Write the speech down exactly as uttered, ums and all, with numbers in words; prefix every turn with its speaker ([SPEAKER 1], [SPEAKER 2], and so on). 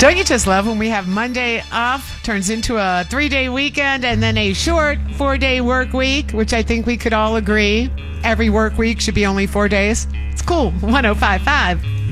[SPEAKER 1] Don't you just love when we have Monday off, turns into a three-day weekend, and then a short four-day work week, which I think we could all agree every work week should be only four days. It's cool. one oh five point five